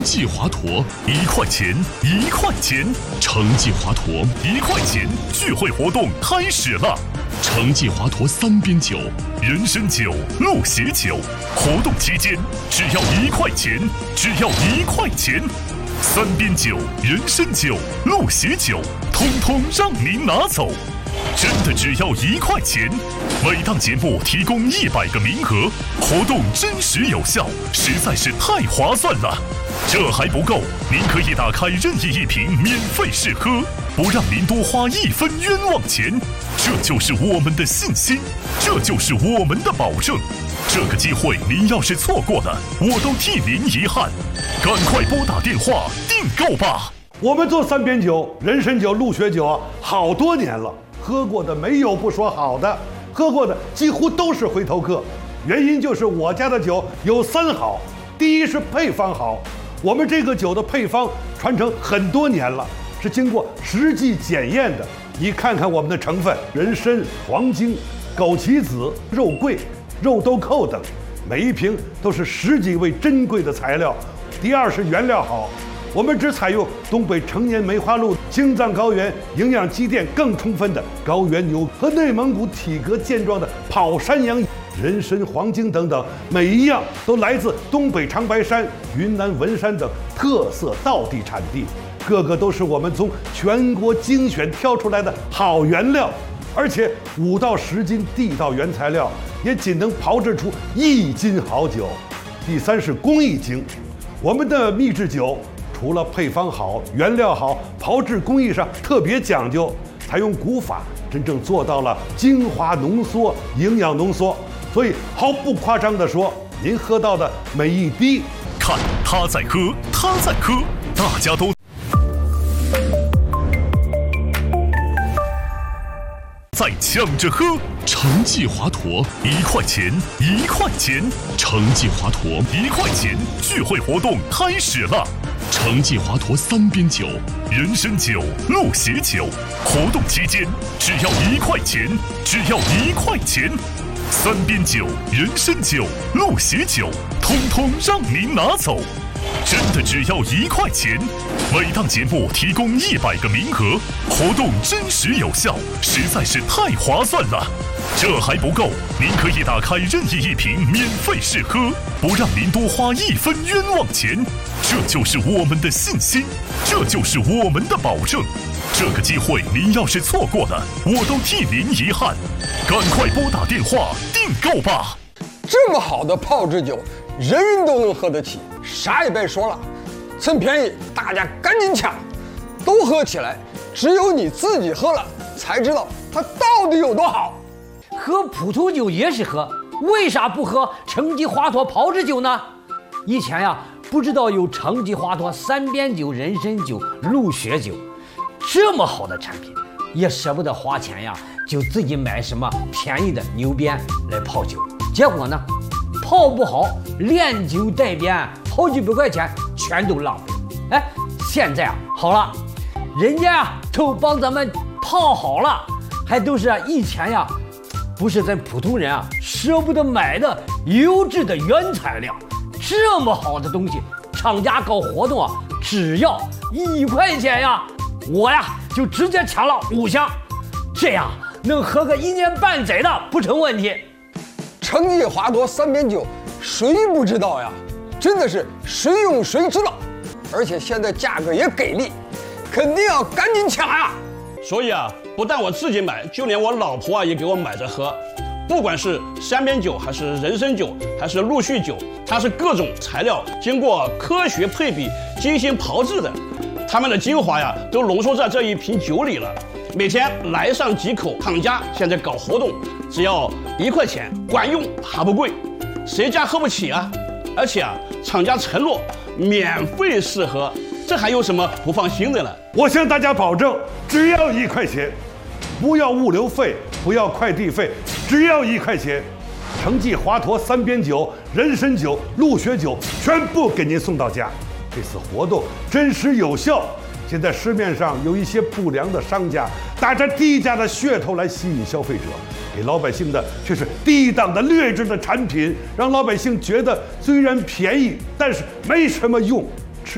记华佗1块钱1块钱，成记华佗1块钱聚会活动开始了。成记华佗3边酒、人参酒、鹿血酒，活动期间只要1块钱，只要1块钱。3边酒、人参酒、鹿血酒，通通让您拿走。真的只要1块钱，每档节目提供100个名额，活动真实有效，实在是太划算了。这还不够，您可以打开任意一瓶免费试喝，不让您多花1分冤枉钱。这就是我们的信心，这就是我们的保证。这个机会您要是错过了，我都替您遗憾。赶快拨打电话订购吧。 我们做3边酒、人参酒、鹿血酒啊，好多年了。喝过的没有不说好的，喝过的几乎都是回头客。原因就是我家的酒有3好，第一是配方好，我们这个酒的配方传承很多年了，是经过实际检验的。你看看我们的成分：人参、黄精、枸杞子、肉桂、肉豆蔻等，每一瓶都是10几味珍贵的材料。第二是原料好，我们只采用东北成年梅花鹿、青藏高原营养积淀更充分的高原牛和内蒙古体格健壮的跑山羊。人参、黄精等等，每一样都来自东北长白山、云南文山等特色道地产地，个个都是我们从全国精选挑出来的好原料，而且5到10斤地道原材料也仅能炮制出1斤好酒。第三是工艺精，我们的秘制酒除了配方好、原料好，炮制工艺上特别讲究，采用古法，真正做到了精华浓缩、营养浓缩。所以毫不夸张地说，您喝到的每一滴， 看他在喝，他在喝，大家都在抢着喝。成记华佗1块钱1块钱，成记华佗1块钱聚会活动开始了。成记华佗3边酒、人参酒、鹿血酒，活动期间只要1块钱，只要1块钱。3边酒、人参酒、鹿血酒，通通让您拿走。真的只要1块钱，每档节目提供100个名额，活动真实有效，实在是太划算了。这还不够，您可以打开任意一瓶免费试喝，不让您多花1分冤枉钱。这就是我们的信心，这就是我们的保证。这个机会您要是错过了，我都替您遗憾。赶快拨打电话订购吧。 这么好的炮制酒，人人都能喝得起，啥也别说了，趁便宜大家赶紧抢，都喝起来。只有你自己喝了才知道它到底有多好。 喝普通酒也是喝，为啥不喝成记华佗炮制酒呢？以前呀，不知道有成记华佗3边酒、人参酒、鹿血酒，这么好的产品，也舍不得花钱呀，就自己买什么便宜的牛鞭来泡酒，结果呢，泡不好，连酒带鞭，好几百块钱全都浪费。哎，现在啊好了，人家啊都帮咱们泡好了，还都是以前呀，不是咱普通人啊舍不得买的优质的原材料。这么好的东西，厂家搞活动啊，只要1块钱呀，我呀就直接抢了5箱，这样能喝个1年半载的不成问题。 成记华佗3边酒，谁不知道呀？真的是谁用谁知道，而且现在价格也给力，肯定要赶紧抢呀！ 所以啊，不但我自己买，就连我老婆啊也给我买着喝。不管是3边酒，还是人参酒，还是陆续酒，它是各种材料经过科学配比、精心炮制的，它们的精华呀都浓缩在这一瓶酒里了。每天来上几口，厂家现在搞活动，只要1块钱，管用还不贵，谁家喝不起啊？而且啊，厂家承诺免费试喝，这还有什么不放心的呢？ 我向大家保证，只要1块钱，不要物流费，不要快递费，只要1块钱。成记华佗3边酒、人参酒、鹿血酒全部给您送到家。这次活动真实有效。现在市面上有一些不良的商家打着低价的噱头来吸引消费者，给老百姓的却是低档的劣质的产品，让老百姓觉得虽然便宜，但是没什么用。